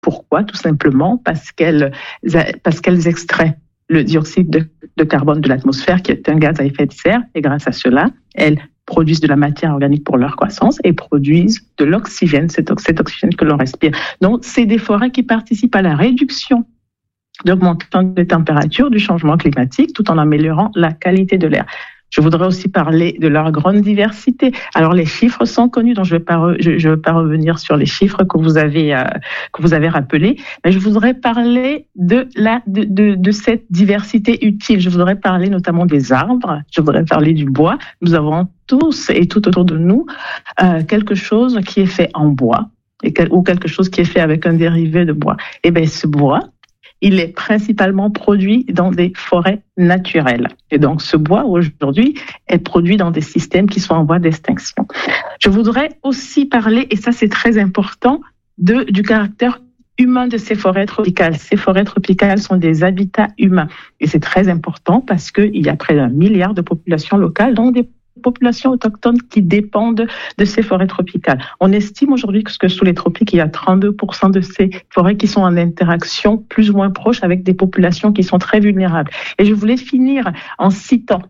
Pourquoi ? Tout simplement parce qu'elles extraient le dioxyde de carbone de l'atmosphère, qui est un gaz à effet de serre, et grâce à cela, elles produisent de la matière organique pour leur croissance et produisent de l'oxygène, cet oxygène que l'on respire. Donc, c'est des forêts qui participent à la réduction d'augmentation des températures, du changement climatique, tout en améliorant la qualité de l'air. Je voudrais aussi parler de leur grande diversité. Alors, les chiffres sont connus, donc je vais pas revenir sur les chiffres que vous avez rappelés, mais je voudrais parler de cette diversité utile. Je voudrais parler notamment des arbres, je voudrais parler du bois. Nous avons tous et tout autour de nous quelque chose qui est fait en bois ou quelque chose qui est fait avec un dérivé de bois. Et bien, ce bois, il est principalement produit dans des forêts naturelles. Et donc, ce bois, aujourd'hui, est produit dans des systèmes qui sont en voie d'extinction. Je voudrais aussi parler, et ça c'est très important, du caractère humain de ces forêts tropicales. Ces forêts tropicales sont des habitats humains. Et c'est très important parce qu'il y a près d'1 milliard de populations locales, donc des populations autochtones qui dépendent de ces forêts tropicales. On estime aujourd'hui que sous les tropiques, il y a 32% de ces forêts qui sont en interaction plus ou moins proche avec des populations qui sont très vulnérables. Et je voulais finir en citant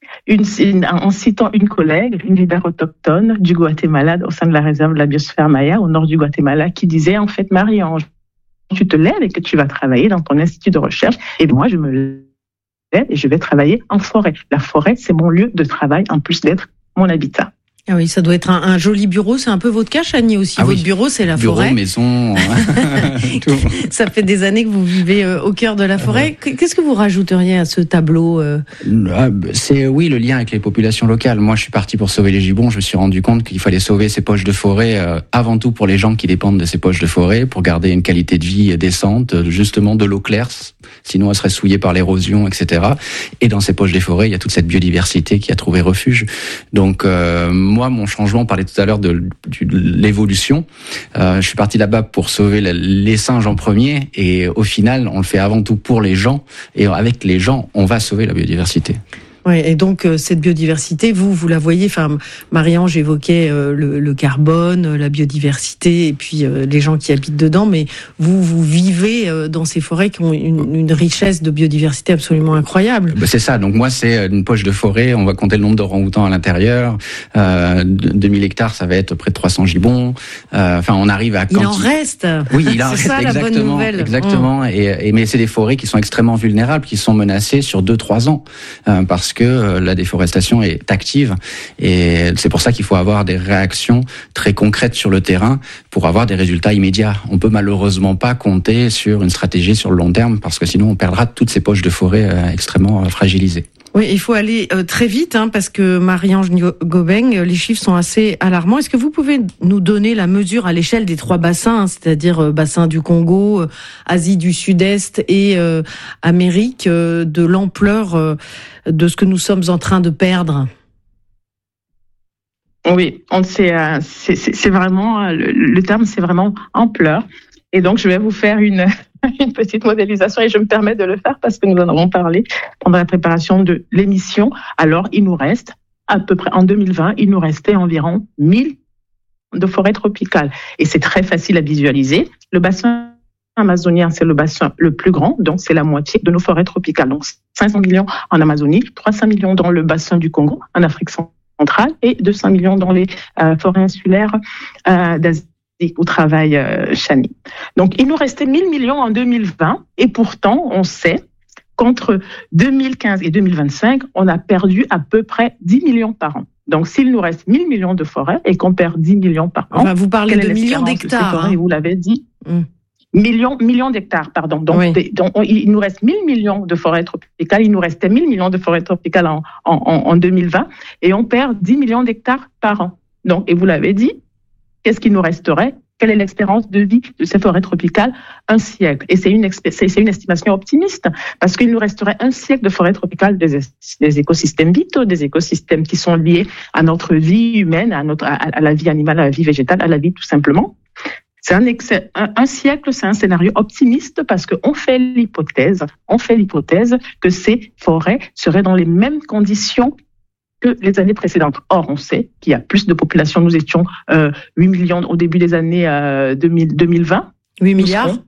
une collègue, une leader autochtone du Guatemala au sein de la réserve de la biosphère Maya au nord du Guatemala qui disait en fait, Marie-Ange, tu te lèves et que tu vas travailler dans ton institut de recherche et moi je me lève et je vais travailler en forêt. La forêt, c'est mon lieu de travail, en plus d'être mon habitat. Ah oui, ça doit être un joli bureau. C'est un peu votre cas, Chani, aussi. Votre bureau, c'est la forêt. Bureau, maison, tout. Ça fait des années que vous vivez au cœur de la forêt. Qu'est-ce que vous rajouteriez à ce tableau C'est le lien avec les populations locales. Moi, je suis parti pour sauver les gibbons. Je me suis rendu compte qu'il fallait sauver ces poches de forêt avant tout pour les gens qui dépendent de ces poches de forêt, pour garder une qualité de vie décente, justement de l'eau claire. Sinon, elle serait souillée par l'érosion, etc. Et dans ces poches des forêts, il y a toute cette biodiversité qui a trouvé refuge. Donc, moi, mon changement, on parlait tout à l'heure de l'évolution. Je suis parti là-bas pour sauver les singes en premier, et au final, on le fait avant tout pour les gens, et avec les gens, on va sauver la biodiversité. Oui, et donc cette biodiversité, vous la voyez. Enfin, Marie-Ange évoquait le carbone, la biodiversité, et puis les gens qui habitent dedans. Mais vous vivez dans ces forêts qui ont une richesse de biodiversité absolument incroyable. C'est ça. Donc moi, c'est une poche de forêt. On va compter le nombre d'orang-outans à l'intérieur. 2000 hectares, ça va être près de 300 gibbons. On arrive à. Il en reste. Oui, il en reste. C'est ça la bonne nouvelle. Exactement. Mais c'est des forêts qui sont extrêmement vulnérables, qui sont menacées sur 2-3 ans, parce que la déforestation est active, et c'est pour ça qu'il faut avoir des réactions très concrètes sur le terrain pour avoir des résultats immédiats. On peut malheureusement pas compter sur une stratégie sur le long terme, parce que sinon on perdra toutes ces poches de forêt extrêmement fragilisées. Oui, il faut aller très vite, parce que Marie-Ange Gobeng, les chiffres sont assez alarmants. Est-ce que vous pouvez nous donner la mesure à l'échelle des 3 bassins, c'est-à-dire bassin du Congo, Asie du Sud-Est et Amérique, de l'ampleur de ce que nous sommes en train de perdre? Oui, c'est vraiment le terme, c'est vraiment ampleur. Et donc, je vais vous faire une petite modélisation, et je me permets de le faire parce que nous en avons parlé pendant la préparation de l'émission. Alors, il nous reste à peu près, en 2020, il nous restait environ 1000 de forêts tropicales. Et c'est très facile à visualiser. Le bassin amazonien, c'est le bassin le plus grand, donc c'est la moitié de nos forêts tropicales. Donc, 500 millions en Amazonie, 300 millions dans le bassin du Congo, en Afrique centrale, et 200 millions dans les forêts insulaires d'Asie, où travaille Chani. Donc, il nous restait 1000 millions en 2020, et pourtant, on sait qu'entre 2015 et 2025, on a perdu à peu près 10 millions par an. Donc, s'il nous reste 1000 millions de forêts et qu'on perd 10 millions par an... Enfin, vous parlez de millions d'hectares. Vous l'avez dit. Millions d'hectares, pardon. Donc, il nous reste 1000 millions de forêts tropicales. Il nous restait 1000 millions de forêts tropicales en 2020, et on perd 10 millions d'hectares par an. Donc, et vous l'avez dit, qu'est-ce qui nous resterait? Quelle est l'espérance de vie de ces forêts tropicales? 1 siècle. Et c'est une estimation optimiste, parce qu'il nous resterait 1 siècle de forêts tropicales, des écosystèmes vitaux, des écosystèmes qui sont liés à notre vie humaine, à la vie animale, à la vie végétale, à la vie tout simplement. C'est un siècle, c'est un scénario optimiste, parce qu'on fait l'hypothèse que ces forêts seraient dans les mêmes conditions que les années précédentes. Or, on sait qu'il y a plus de population. Nous étions 8 millions au début des années 2020. 8 milliards.